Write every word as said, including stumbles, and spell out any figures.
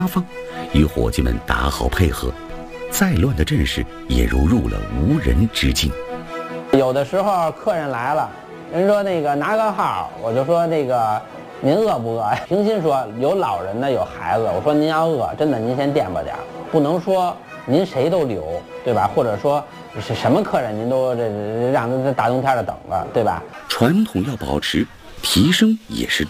方，与伙计们打好配合，再乱的阵势也如入了无人之境。 有的时候客人来了，人说那个拿个号，我就说那个您饿不饿？平心说，有老人呢，有孩子，我说您要饿，真的您先垫吧点，不能说您谁都留，对吧？或者说是什么客人您都这让他大冬天的等着，对吧？ 传统要保持，提升也是